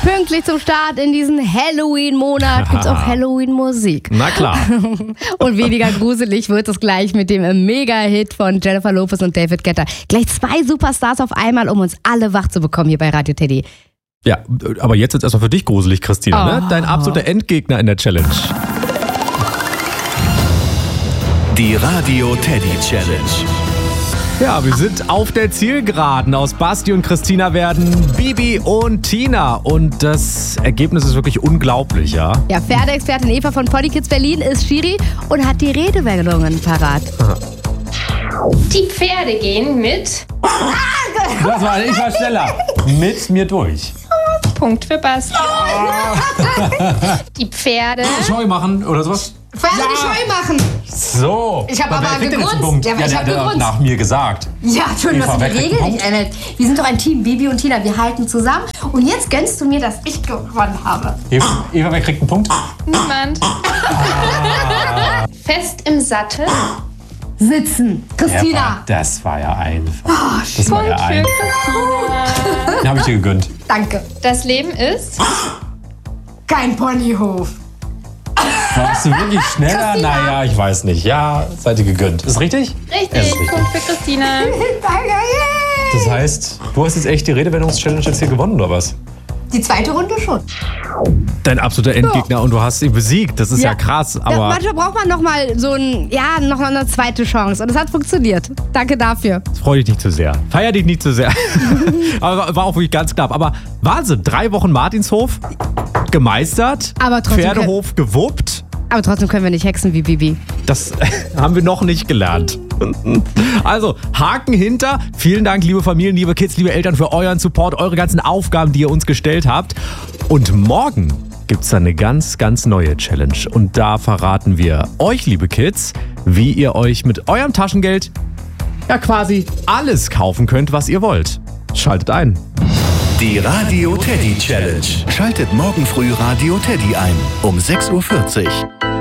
Pünktlich zum Start in diesen Halloween-Monat gibt's auch Halloween-Musik. Na klar. Und weniger gruselig wird es gleich mit dem Mega-Hit von Jennifer Lopez und David Guetta. Gleich 2 Superstars auf einmal, um uns alle wach zu bekommen hier bei Radio Teddy. Ja, aber jetzt ist erstmal für dich gruselig, Christina, ne? Dein absoluter Endgegner in der Challenge. Die Radio Teddy Challenge. Ja, wir sind auf der Zielgeraden. Aus Basti und Christina werden Bibi und Tina. Und das Ergebnis ist wirklich unglaublich, ja? Ja, Pferdeexpertin Eva von Pony Kids Berlin ist Schiri und hat die Redewendungen parat. Die Pferde gehen mit... Ich war schneller. Mit mir durch. Punkt für Basti. Die Pferde... Scheu machen oder sowas? Pferde scheu machen. So. Ich habe aber wer kriegt denn jetzt einen gegrunzt. Punkt? Ja, ich habe der hat gegrunzt. nach mir gesagt. Ja, schön, dass Eva, du wer die kriegt Regeln einen nicht änderst. Wir sind doch ein Team, Bibi und Tina. Wir halten zusammen. Und jetzt gönnst du mir, dass ich gewonnen habe. Eva, wer kriegt einen Punkt? Niemand. Fest im Sattel. Sitzen. Christina. Ja, das war ja einfach. Das war ja Punkt für einfach. Christina. Den habe ich dir gegönnt. Danke. Das Leben ist... Kein Ponyhof. Warst du wirklich schneller? Naja, ich weiß nicht. Ja, seid ihr gegönnt. Ist richtig? Richtig. Ja, ist richtig. Punkt für Christina. Danke. Yay. Das heißt, du hast jetzt echt die Redewendungs-Challenge jetzt hier gewonnen, oder was? Die zweite Runde schon. Dein absoluter Endgegner und du hast ihn besiegt. Das ist ja krass, Ja, aber manchmal braucht man noch mal noch mal eine zweite Chance. Und es hat funktioniert. Danke dafür. freu dich nicht zu sehr. Feier dich nicht zu sehr. Aber war auch wirklich ganz knapp. Aber Wahnsinn, 3 Wochen Martinshof gemeistert, Aber trotzdem Pferdehof gewuppt. Aber trotzdem können wir nicht hexen wie Bibi. Das haben wir noch nicht gelernt. Also, Haken hinter. Vielen Dank, liebe Familien, liebe Kids, liebe Eltern, für euren Support, eure ganzen Aufgaben, die ihr uns gestellt habt. Und morgen gibt's dann eine ganz, ganz neue Challenge. Und da verraten wir euch, liebe Kids, wie ihr euch mit eurem Taschengeld ja quasi alles kaufen könnt, was ihr wollt. Schaltet ein. Die Radio Teddy Challenge. Schaltet morgen früh Radio Teddy ein um 6:40 Uhr.